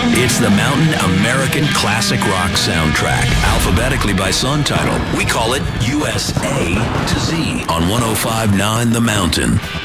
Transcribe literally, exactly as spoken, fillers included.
It's the Mountain American Classic Rock soundtrack, alphabetically by song title. We call it U S A to Z on one oh five point nine The Mountain.